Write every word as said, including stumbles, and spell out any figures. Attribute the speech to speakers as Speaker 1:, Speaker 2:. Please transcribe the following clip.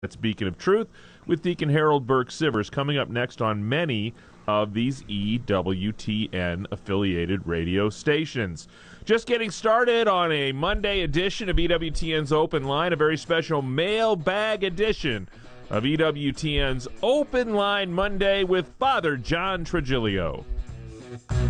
Speaker 1: That's Beacon of Truth with Deacon Harold Burke Sivers coming up next on many of these E W T N affiliated radio stations. Just getting started on a Monday edition of E W T N's Open Line, a very special mailbag edition of E W T N's Open Line Monday with Father John Trigilio.